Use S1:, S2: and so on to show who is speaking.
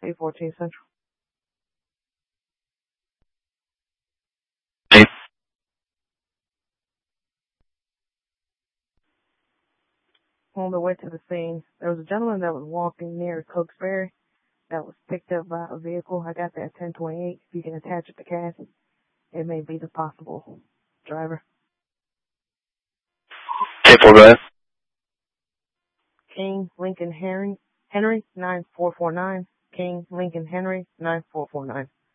S1: 214 Central. On the way to the scene, there was a gentleman that was walking near Cokesbury that was picked up by a vehicle. I got there at 10:28. If you can attach it to CAS, it may be the possible driver.
S2: 10-4, go ahead.
S1: King Lincoln Henry 9449. King Lincoln Henry 9449.